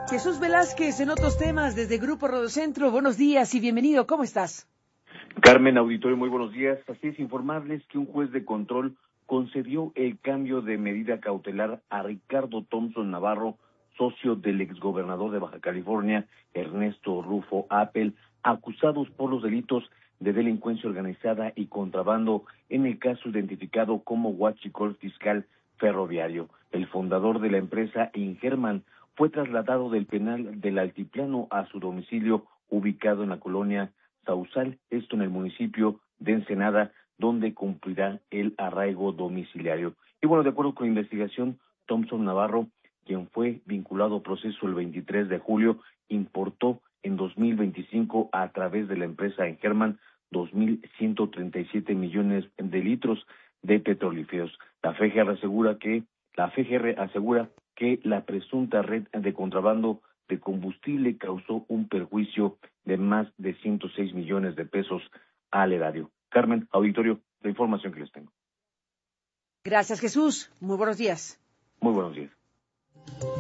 Jesús Velázquez, en otros temas, desde Grupo Radiocentro. Buenos días y bienvenido. ¿Cómo estás? Carmen, auditorio, muy buenos días. Así es, informarles que un juez de control concedió el cambio de medida cautelar a Ricardo Thompson Navarro, socio del exgobernador de Baja California, Ernesto Rufo Appel, acusados por los delitos de delincuencia organizada y contrabando en el caso identificado como huachicol fiscal ferroviario. El fundador de la empresa, Ingerman, fue trasladado del penal del Altiplano a su domicilio ubicado en la colonia Sausal, esto en el municipio de Ensenada, donde cumplirá el arraigo domiciliario. Y bueno, de acuerdo con la investigación, Thompson Navarro, quien fue vinculado a proceso el 23 de julio, importó en 2025 a través de la empresa Ingerman 2.137 millones de litros de petrolíferos. La FGR asegura que la presunta red de contrabando de combustible causó un perjuicio de más de 106 millones de pesos al erario. Carmen, auditorio, la información que les tengo. Gracias, Jesús. Muy buenos días. Muy buenos días.